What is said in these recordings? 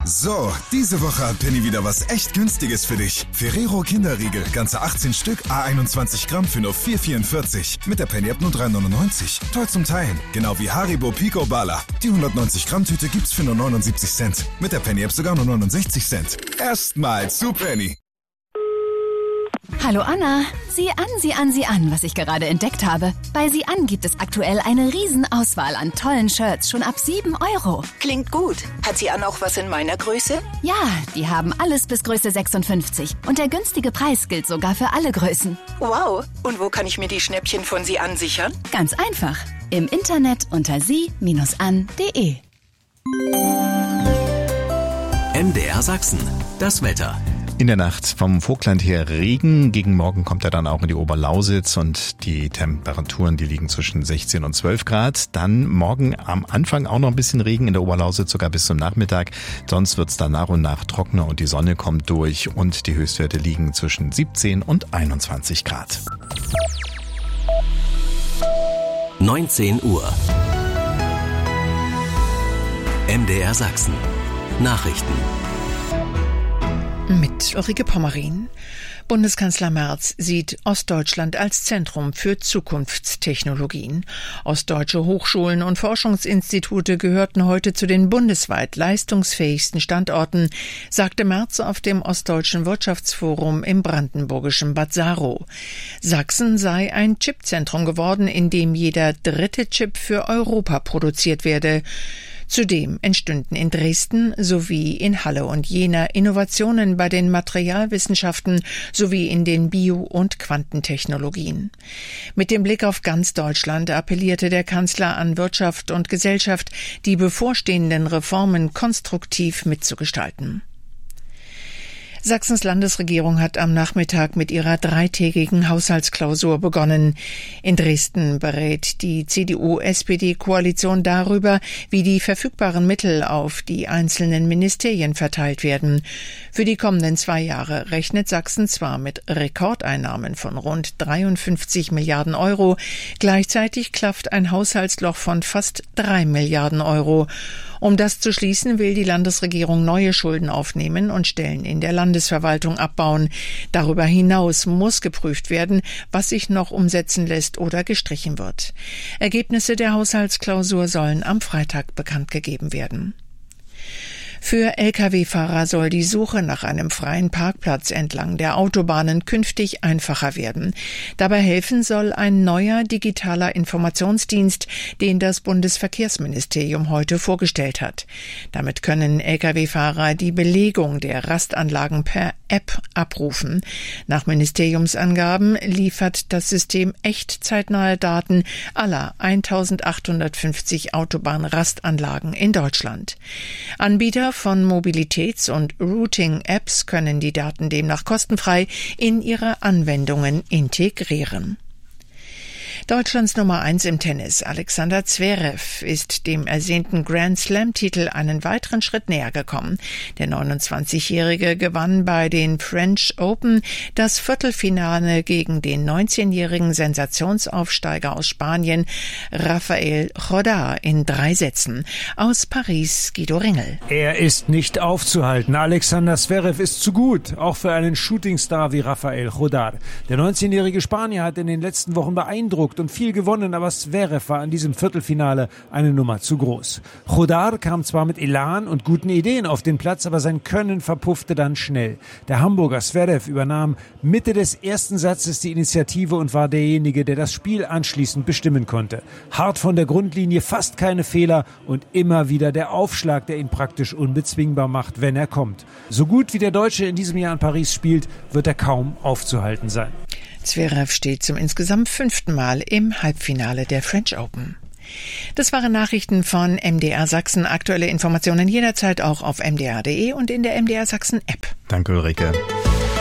So, diese Woche hat Penny wieder was echt Günstiges für dich. Ferrero Kinderriegel, ganze 18 Stück, A21 Gramm für nur 4,44. Mit der Penny-App nur 3,99. Toll zum Teilen. Genau wie Haribo Pico Bala. Die 190 Gramm Tüte gibt's für nur 79 Cent. Mit der Penny-App sogar nur 69 Cent. Erstmal zu Penny. Hallo Anna, sieh an, was ich gerade entdeckt habe. Bei Sieh an gibt es aktuell eine Riesenauswahl an tollen Shirts, schon ab 7 €. Klingt gut. Hat Sieh an auch was in meiner Größe? Ja, die haben alles bis Größe 56. Und der günstige Preis gilt sogar für alle Größen. Wow. Und wo kann ich mir die Schnäppchen von Sieh an sichern? Ganz einfach. Im Internet unter sie-an.de. MDR Sachsen. Das Wetter. In der Nacht vom Vogtland her Regen. Gegen Morgen kommt er dann auch in die Oberlausitz und die Temperaturen, die liegen zwischen 16 und 12 Grad. Dann morgen am Anfang auch noch ein bisschen Regen in der Oberlausitz, sogar bis zum Nachmittag. Sonst wird's dann nach und nach trockener und die Sonne kommt durch und die Höchstwerte liegen zwischen 17 und 21 Grad. 19 Uhr. MDR Sachsen. Nachrichten. Mit Ulrike Pommerin. Bundeskanzler Merz sieht Ostdeutschland als Zentrum für Zukunftstechnologien. Ostdeutsche Hochschulen und Forschungsinstitute gehörten heute zu den bundesweit leistungsfähigsten Standorten, sagte Merz auf dem Ostdeutschen Wirtschaftsforum im brandenburgischen Bad Saro. Sachsen sei ein Chipzentrum geworden, in dem jeder dritte Chip für Europa produziert werde. Zudem entstünden in Dresden sowie in Halle und Jena Innovationen bei den Materialwissenschaften sowie in den Bio- und Quantentechnologien. Mit dem Blick auf ganz Deutschland appellierte der Kanzler an Wirtschaft und Gesellschaft, die bevorstehenden Reformen konstruktiv mitzugestalten. Sachsens Landesregierung hat am Nachmittag mit ihrer dreitägigen Haushaltsklausur begonnen. In Dresden berät die CDU-SPD-Koalition darüber, wie die verfügbaren Mittel auf die einzelnen Ministerien verteilt werden. Für die kommenden 2 Jahre rechnet Sachsen zwar mit Rekordeinnahmen von rund 53 Milliarden €, gleichzeitig klafft ein Haushaltsloch von fast 3 Milliarden €. Um das zu schließen, will die Landesregierung neue Schulden aufnehmen und Stellen in der Landesverwaltung abbauen. Darüber hinaus muss geprüft werden, was sich noch umsetzen lässt oder gestrichen wird. Ergebnisse der Haushaltsklausur sollen am Freitag bekannt gegeben werden. Für Lkw-Fahrer soll die Suche nach einem freien Parkplatz entlang der Autobahnen künftig einfacher werden. Dabei helfen soll ein neuer digitaler Informationsdienst, den das Bundesverkehrsministerium heute vorgestellt hat. Damit können Lkw-Fahrer die Belegung der Rastanlagen per App abrufen. Nach Ministeriumsangaben liefert das System echtzeitnahe Daten aller 1850 Autobahnrastanlagen in Deutschland. Anbieter von Mobilitäts- und Routing-Apps können die Daten demnach kostenfrei in ihre Anwendungen integrieren. Deutschlands Nummer 1 im Tennis, Alexander Zverev, ist dem ersehnten Grand-Slam-Titel einen weiteren Schritt näher gekommen. Der 29-Jährige gewann bei den French Open das Viertelfinale gegen den 19-jährigen Sensationsaufsteiger aus Spanien, Rafael Jodar, in 3 Sätzen. Aus Paris, Guido Ringel. Er ist nicht aufzuhalten. Alexander Zverev ist zu gut, auch für einen Shootingstar wie Rafael Jodar. Der 19-jährige Spanier hat in den letzten Wochen beeindruckt und viel gewonnen, aber Zverev war in diesem Viertelfinale eine Nummer zu groß. Jodar kam zwar mit Elan und guten Ideen auf den Platz, aber sein Können verpuffte dann schnell. Der Hamburger Zverev übernahm Mitte des ersten Satzes die Initiative und war derjenige, der das Spiel anschließend bestimmen konnte. Hart von der Grundlinie, fast keine Fehler und immer wieder der Aufschlag, der ihn praktisch unbezwingbar macht, wenn er kommt. So gut wie der Deutsche in diesem Jahr in Paris spielt, wird er kaum aufzuhalten sein. Zverev steht zum insgesamt 5. Mal im Halbfinale der French Open. Das waren Nachrichten von MDR Sachsen. Aktuelle Informationen jederzeit auch auf mdr.de und in der MDR Sachsen App. Danke, Ulrike.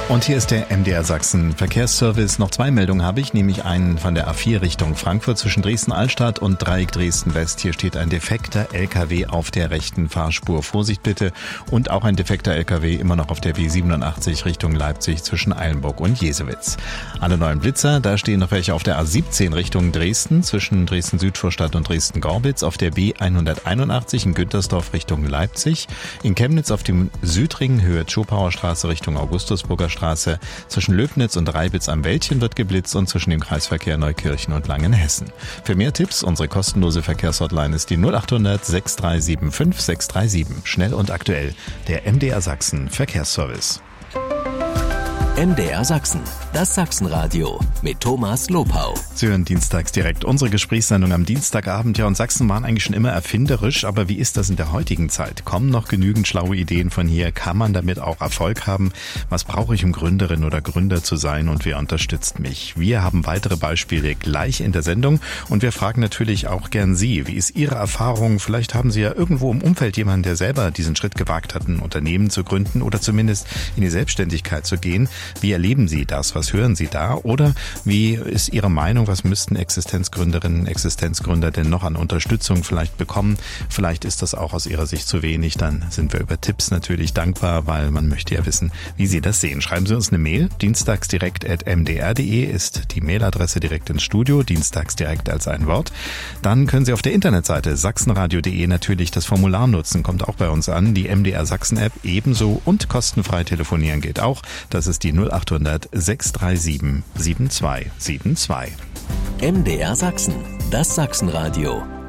Und hier ist der MDR Sachsen Verkehrsservice. Noch 2 Meldungen habe ich, nämlich einen von der A4 Richtung Frankfurt zwischen Dresden-Altstadt und Dreieck Dresden-West. Hier steht ein defekter LKW auf der rechten Fahrspur. Vorsicht bitte. Und auch ein defekter LKW immer noch auf der B87 Richtung Leipzig zwischen Eilenburg und Jesewitz. Alle neuen Blitzer, da stehen noch welche auf der A17 Richtung Dresden zwischen Dresden-Südvorstadt und Dresden-Gorbitz, auf der B181 in Güntersdorf Richtung Leipzig, in Chemnitz auf dem Südring Höhe Zschopauer Straße Richtung Augustusburger Straße, zwischen Löbnitz und Reibitz am Wäldchen wird geblitzt und zwischen dem Kreisverkehr Neukirchen und Langenhessen. Für mehr Tipps, unsere kostenlose Verkehrshotline ist die 0800 6375 637. Schnell und aktuell, der MDR Sachsen Verkehrsservice. MDR Sachsen, das Sachsenradio mit Thomas Lopau. Sie hören dienstags direkt unsere Gesprächssendung am Dienstagabend. Ja, und Sachsen waren eigentlich schon immer erfinderisch, aber wie ist das in der heutigen Zeit? Kommen noch genügend schlaue Ideen von hier? Kann man damit auch Erfolg haben? Was brauche ich, um Gründerin oder Gründer zu sein, und wer unterstützt mich? Wir haben weitere Beispiele gleich in der Sendung und wir fragen natürlich auch gern Sie. Wie ist Ihre Erfahrung? Vielleicht haben Sie ja irgendwo im Umfeld jemanden, der selber diesen Schritt gewagt hat, ein Unternehmen zu gründen oder zumindest in die Selbstständigkeit zu gehen. Wie erleben Sie das? Was hören Sie da? Oder wie ist Ihre Meinung? Was müssten Existenzgründerinnen, Existenzgründer denn noch an Unterstützung vielleicht bekommen? Vielleicht ist das auch aus Ihrer Sicht zu wenig. Dann sind wir über Tipps natürlich dankbar, weil man möchte ja wissen, wie Sie das sehen. Schreiben Sie uns eine Mail. dienstagsdirekt@mdr.de ist die Mailadresse direkt ins Studio. Dienstagsdirekt als ein Wort. Dann können Sie auf der Internetseite sachsenradio.de natürlich das Formular nutzen. Kommt auch bei uns an. Die MDR Sachsen App ebenso und kostenfrei telefonieren geht auch. Das ist die 0800 637 7272. MDR Sachsen, das Sachsenradio